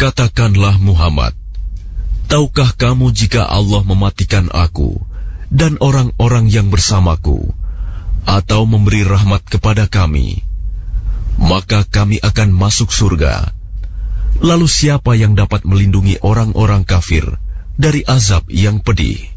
Katakanlah Muhammad, tahukah kamu jika Allah mematikan aku dan orang-orang yang bersamaku, atau memberi rahmat kepada kami, maka kami akan masuk surga. Lalu siapa yang dapat melindungi orang-orang kafir dari azab yang pedih?